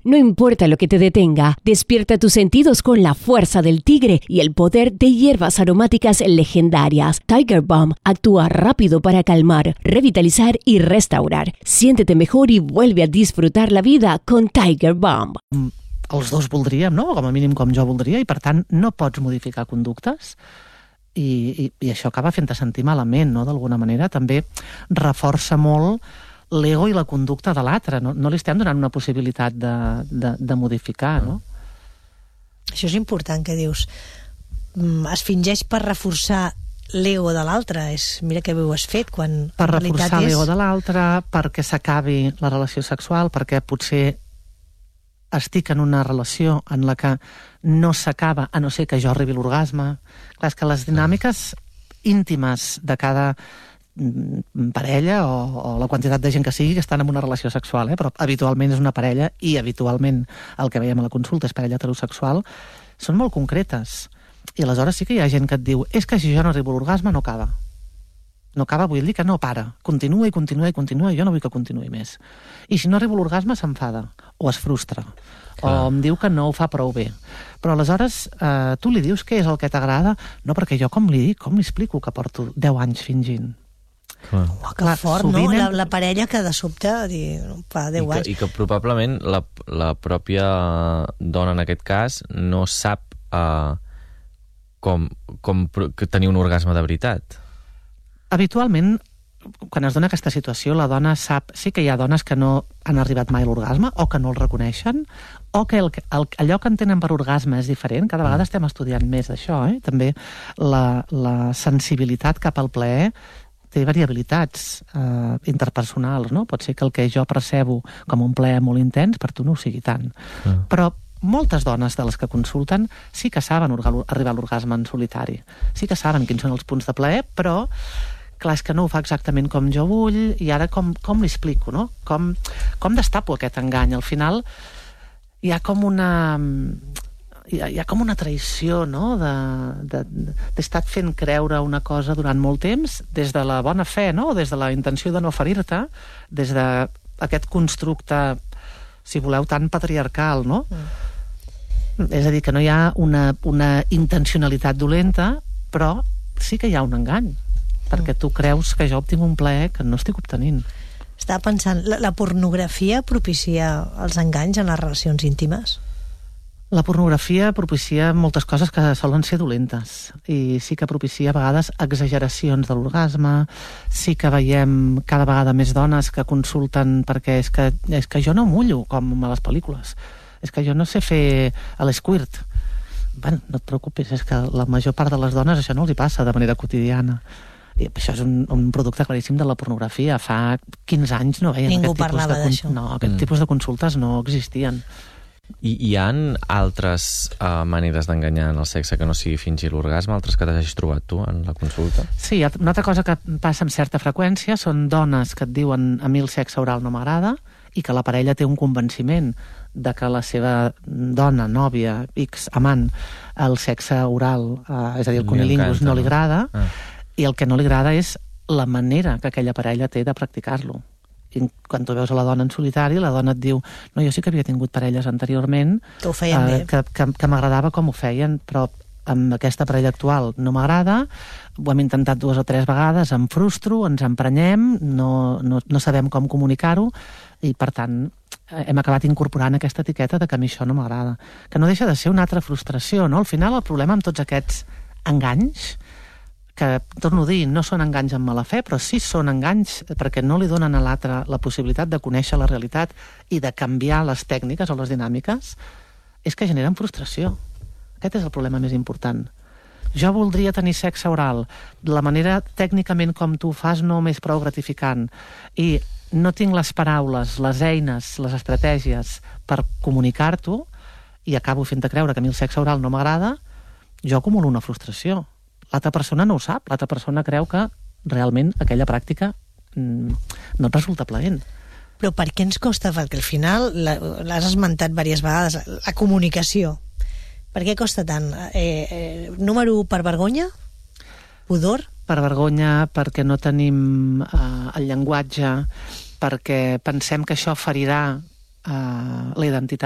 No importa lo que te detenga, despierta tus sentidos con la fuerza del tigre y el poder de hierbas aromáticas legendarias. Tiger Balm actúa rápido para calmar, revitalizar y restaurar. Siéntete mejor y vuelve a disfrutar la vida con Tiger Balm. Els dos voldríem, no? Com a mínim com jo voldria, i per tant no pots modificar conductes. I això acaba fent-te sentir malament, no? D'alguna manera. També reforça molt l'ego i la conducta de l'altre. No li estem donant una possibilitat de modificar, no? Això és important, que dius. Es fingeix per reforçar l'ego de l'altre. Mira que bé ho has fet, quan per reforçar l'ego de l'altre, perquè s'acabi la relació sexual, perquè potser estic en una relació en la que no s'acaba, a no ser que jo arribi a l'orgasme. Clar, és que les dinàmiques íntimes de cada parella o la quantitat de gent que sigui que estan en una relació sexual, però habitualment és una parella i habitualment el que veiem a la consulta és parella heterosexual, són molt concretes. I aleshores sí que hi ha gent que et diu és que si jo no arribo a l'orgasme no acaba. No acaba, vull dir que no para. Continua i continua i continua, i jo no vull que continuï més. I si no arribo a l'orgasme s'enfada, o es frustra, o em diu que no ho fa prou bé. Però aleshores tu li dius què és el que t'agrada? No, perquè jo com li dic, com li explico que porto 10 anys fingint? Que fort, no? La parella que de sobte fa 10 anys. I que probablement la pròpia dona en aquest cas no sap com tenir un orgasme de veritat. Habitualment, quan es dona aquesta situació, la dona sap... Sí que hi ha dones que no han arribat mai a l'orgasme, o que no el reconeixen, o que allò que entenen per orgasme és diferent. Cada vegada estem estudiant més d'això, També la sensibilitat cap al plaer té variabilitats interpersonals, no? Pot ser que el que jo percebo com un plaer molt intens, per tu no ho sigui tant. Però moltes dones de les que consulten sí que saben arribar a l'orgasme en solitari. Sí que saben quins són els punts de plaer, però clar, és que no ho fa exactament com jo vull, i ara com li explico, no? Com destapo aquest engany? Al final hi ha com una traïció, no? T'he estat fent creure una cosa durant molt temps, des de la bona fe, no? Des de la intenció de no ferir-te, des d'aquest constructe, si voleu, tan patriarcal, no? És a dir, que no hi ha una intencionalitat dolenta, però sí que hi ha un engany, perquè tu creus que jo obtinc un plaer que no estic obtenint. Estava pensant, la pornografia propicia els enganys en les relacions íntimes? La pornografia propicia moltes coses que solen ser dolentes, i sí que propicia a vegades exageracions de l'orgasme. Sí que veiem cada vegada més dones que consulten perquè és que jo no mullo com a les pel·lícules, és que jo no sé fer l'esquirt. Bueno, no et preocupis, és que la major part de les dones això no els hi passa de manera quotidiana. I això és un producte claríssim de la pornografia. Fa 15 anys no veiem Ningú parlava d'això. No, aquest tipus de consultes no existien. I hi ha altres maneres d'enganyar en el sexe que no sigui fingir l'orgasme, altres que t'hagis trobat tu en la consulta? Sí, una altra cosa que passa amb certa freqüència són dones que et diuen a mi el sexe oral no m'agrada, i que la parella té un convenciment de que la seva dona, nòvia, amant, el sexe oral, és a dir, el cunilingus, no li agrada, i el que no li agrada és la manera que aquella parella té de practicar-lo. I quan tu veus a la dona en solitari, la dona et diu no, jo sí que havia tingut parelles anteriorment que ho feien bé, que m'agradava com ho feien, però amb aquesta parella actual no m'agrada, ho hem intentat 2 o 3 vegades, em frustro, ens emprenyem, no sabem com comunicar-ho, i per tant hem acabat incorporant aquesta etiqueta de que a mi això no m'agrada, que no deixa de ser una altra frustració, no? Al final el problema amb tots aquests enganys, que, torno a dir, no són enganys amb mala fe, però sí són enganys perquè no li donen a l'altre la possibilitat de conèixer la realitat i de canviar les tècniques o les dinàmiques, és que generen frustració. Aquest és el problema més important. Jo voldria tenir sexe oral. La manera tècnicament com tu ho fas no m'és prou gratificant. I no tinc les paraules, les eines, les estratègies per comunicar-t'ho, i acabo fent-te creure que a mi el sexe oral no m'agrada, jo acumulo una frustració. L'altra persona no ho sap, l'altra persona creu que realment aquella pràctica no et resulta plaent. Però per què ens costa? Perquè al final, l'has esmentat diverses vegades, la comunicació. Per què costa tant? Número 1, per vergonya? Pudor? Per vergonya, perquè no tenim el llenguatge, perquè pensem que això ferirà la identitat